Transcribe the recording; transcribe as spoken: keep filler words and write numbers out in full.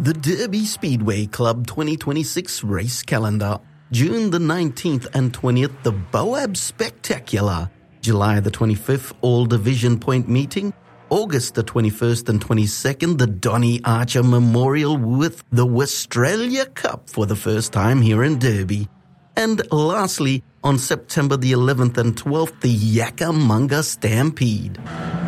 The Derby Speedway Club twenty twenty-six race calendar. June the nineteenth and twentieth, the Boab Spectacular. July the twenty-fifth, All Division Point Meeting. August the twenty-first and twenty-second, the Donny Archer Memorial with the Westralia Cup for the first time here in Derby. And lastly, on September the eleventh and twelfth, the Yakka Munga Stampede.